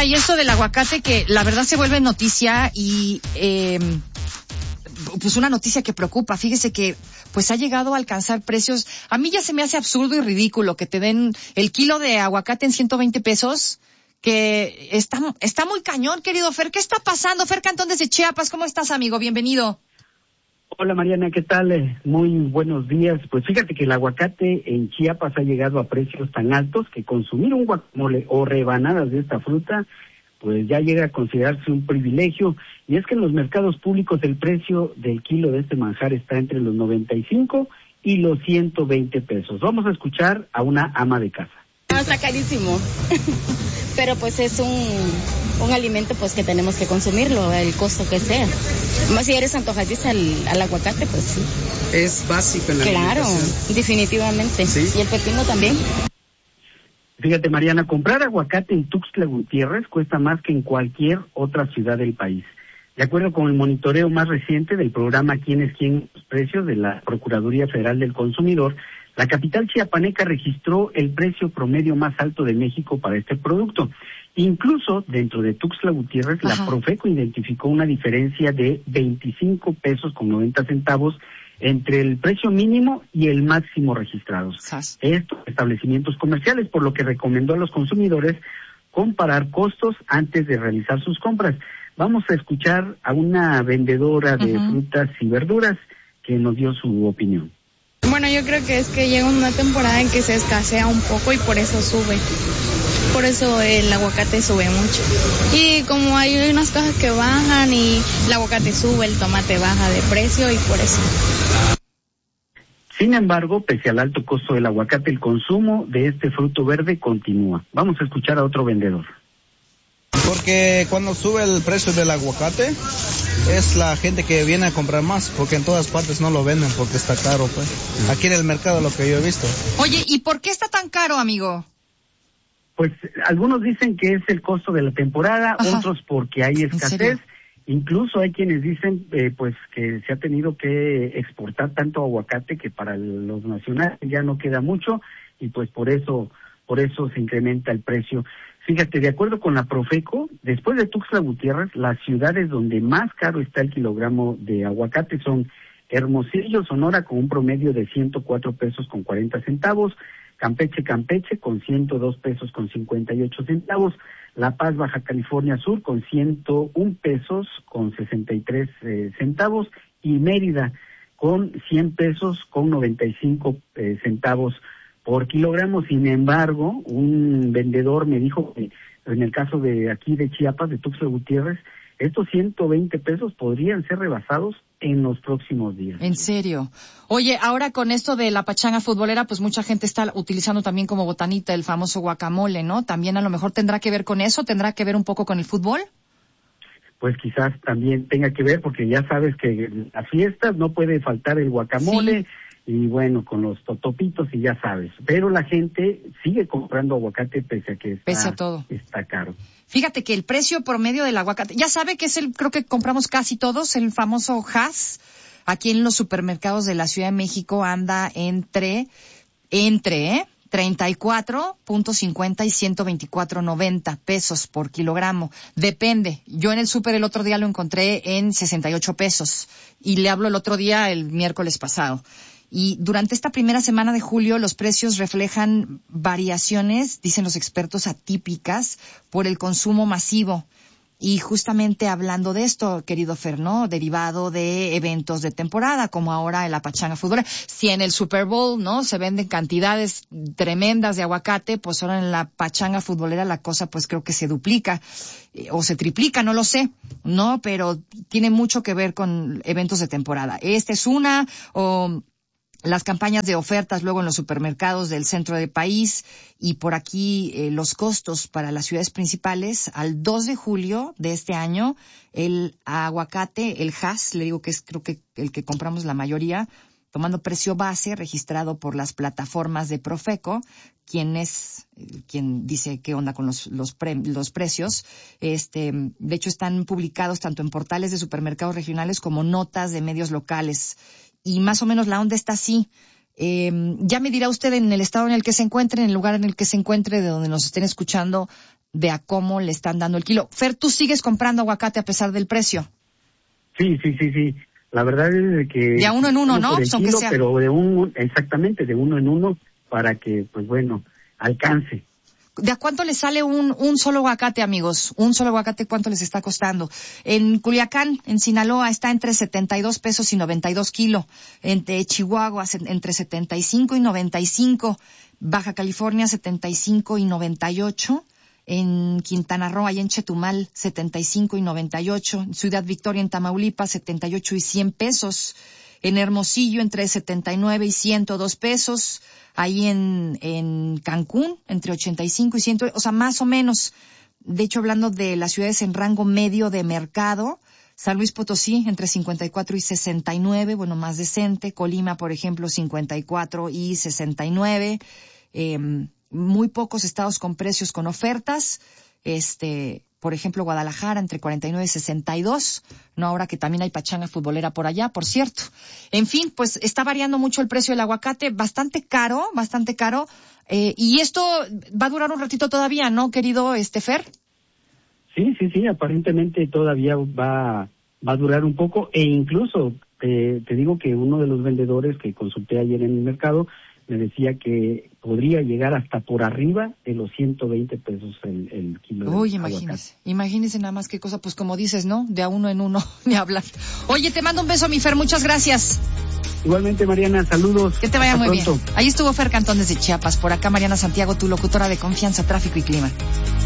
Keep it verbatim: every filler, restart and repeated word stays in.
Oiga, y esto del aguacate que la verdad se vuelve noticia y eh, pues una noticia que preocupa. Fíjese que pues ha llegado a alcanzar precios. A mí ya se me hace absurdo y ridículo que te den el kilo de aguacate en ciento veinte pesos, que está, está muy cañón, querido Fer. ¿Qué está pasando? Fer Cantón desde Chiapas, ¿cómo estás, amigo? Bienvenido. Hola Mariana, ¿qué tal? Eh, Muy buenos días. Pues fíjate que el aguacate en Chiapas ha llegado a precios tan altos que consumir un guacamole o rebanadas de esta fruta pues ya llega a considerarse un privilegio. Y es que en los mercados públicos el precio del kilo de este manjar está entre los noventa y cinco y los ciento veinte pesos. Vamos a escuchar a una ama de casa. No, está carísimo, pero pues es un, un alimento pues que tenemos que consumirlo, el costo que sea. Más si eres antojadiza al, al aguacate, pues sí. Es básico en la Claro, alimentación. definitivamente. ¿Sí? Y el pepino también. Fíjate Mariana, comprar aguacate en Tuxtla Gutiérrez cuesta más que en cualquier otra ciudad del país. De acuerdo con el monitoreo más reciente del programa ¿Quién es quién? Los precios de la Procuraduría Federal del Consumidor, la capital chiapaneca registró el precio promedio más alto de México para este producto. Incluso dentro de Tuxtla Gutiérrez, Ajá. la Profeco identificó una diferencia de veinticinco pesos con noventa centavos entre el precio mínimo y el máximo registrados. Jas. Estos establecimientos comerciales, por lo que recomendó a los consumidores comparar costos antes de realizar sus compras. Vamos a escuchar a una vendedora de uh-huh. frutas y verduras que nos dio su opinión. Bueno, yo creo que es que llega una temporada en que se escasea un poco y por eso sube. Por eso el aguacate sube mucho. Y como hay unas cosas que bajan y el aguacate sube, el tomate baja de precio y por eso. Sin embargo, pese al alto costo del aguacate, el consumo de este fruto verde continúa. Vamos a escuchar a otro vendedor. Porque cuando sube el precio del aguacate, es la gente que viene a comprar más, porque en todas partes no lo venden porque está caro, pues. Aquí en el mercado lo que yo he visto. Oye, ¿y por qué está tan caro, amigo? Pues algunos dicen que es el costo de la temporada, Ajá. otros porque hay escasez. Incluso hay quienes dicen eh, pues que se ha tenido que exportar tanto aguacate que para los nacionales ya no queda mucho y pues por eso por eso se incrementa el precio. Fíjate, de acuerdo con la Profeco, después de Tuxtla Gutiérrez, las ciudades donde más caro está el kilogramo de aguacate son Hermosillo, Sonora, con un promedio de ciento cuatro pesos con cuarenta centavos, Campeche, Campeche, con ciento dos pesos con cincuenta y ocho centavos, La Paz, Baja California Sur, con ciento un pesos con sesenta y tres eh, centavos, y Mérida, con cien pesos con noventa y cinco eh, centavos por kilogramo. Sin embargo, un vendedor me dijo que en el caso de aquí de Chiapas, de Tuxtla Gutiérrez, estos ciento veinte pesos podrían ser rebasados en los próximos días. ¿En serio? Oye, ahora con esto de la pachanga futbolera, pues mucha gente está utilizando también como botanita el famoso guacamole, ¿no? También a lo mejor tendrá que ver con eso, tendrá que ver un poco con el fútbol. Pues quizás también tenga que ver, porque ya sabes que en las fiestas no puede faltar el guacamole, sí. Y bueno, con los totopitos y ya sabes. Pero la gente sigue comprando aguacate pese a que está, pese a todo. está caro. Fíjate que el precio promedio del aguacate, ya sabe que es el, creo que compramos casi todos, el famoso Hass, aquí en los supermercados de la Ciudad de México anda entre, entre, ¿eh? treinta y cuatro punto cincuenta y ciento veinticuatro punto noventa pesos por kilogramo. Depende. Yo en el súper el otro día lo encontré en sesenta y ocho pesos. Y le hablo el otro día, el miércoles pasado. Y durante esta primera semana de julio los precios reflejan variaciones, dicen los expertos, atípicas por el consumo masivo. Y justamente hablando de esto, querido Fer, ¿no? Derivado de eventos de temporada, como ahora en la pachanga futbolera. Si en el Super Bowl, ¿no? Se venden cantidades tremendas de aguacate, pues ahora en la pachanga futbolera la cosa pues creo que se duplica, eh, o se triplica, no lo sé, ¿no? Pero tiene mucho que ver con eventos de temporada. Esta es una, o las campañas de ofertas luego en los supermercados del centro del país, y por aquí eh, los costos para las ciudades principales. Al dos de julio de este año, el aguacate, el Hass, le digo que es creo que el que compramos la mayoría, tomando precio base registrado por las plataformas de Profeco, quien es, quien dice qué onda con los, los, pre, los precios. Este, de hecho están publicados tanto en portales de supermercados regionales como notas de medios locales. Y más o menos la onda está así. Eh, ya me dirá usted en el estado en el que se encuentre, en el lugar en el que se encuentre, de donde nos estén escuchando, de a cómo le están dando el kilo. Fer, ¿tú sigues comprando aguacate a pesar del precio? Sí, sí, sí, sí. La verdad es de que... De a uno en uno, ¿no? Por el Aunque kilo, sea. Pero de un, exactamente, de uno en uno para que, pues bueno, alcance. ¿De a cuánto les sale un, un solo aguacate, amigos? Un solo aguacate, ¿cuánto les está costando? En Culiacán, en Sinaloa, está entre setenta y dos pesos y noventa y dos kilos. Entre Chihuahua, entre setenta y cinco y noventa y cinco. Baja California, setenta y cinco y noventa y ocho. En Quintana Roo, allá en Chetumal, setenta y cinco y noventa y ocho. En Ciudad Victoria, en Tamaulipas, setenta y ocho y cien pesos. En Hermosillo, entre setenta y nueve y ciento dos pesos. Ahí en, en Cancún, entre ochenta y cinco y cien, o sea, más o menos. De hecho, hablando de las ciudades en rango medio de mercado, San Luis Potosí, entre cincuenta y cuatro y sesenta y nueve, bueno, más decente. Colima, por ejemplo, cincuenta y cuatro y sesenta y nueve. Eh, muy pocos estados con precios con ofertas. Este, por ejemplo, Guadalajara entre cuarenta y nueve y sesenta y dos, no ahora que también hay pachanga futbolera por allá, por cierto. En fin, pues está variando mucho el precio del aguacate, bastante caro, bastante caro, eh, y esto va a durar un ratito todavía, ¿no, querido este Fer? Sí, sí, sí, aparentemente todavía va, va a durar un poco, e incluso eh, te digo que uno de los vendedores que consulté ayer en el mercado me decía que podría llegar hasta por arriba de los ciento veinte pesos el, el kilo. Uy, imagínese, imagínese nada más qué cosa, pues como dices, ¿no? De a uno en uno, ni hablar. Oye, te mando un beso, mi Fer, muchas gracias. Igualmente, Mariana, saludos. Que te vaya Hasta muy pronto. bien. Ahí estuvo Fer Cantón desde Chiapas, por acá Mariana Santiago, tu locutora de confianza, tráfico y clima.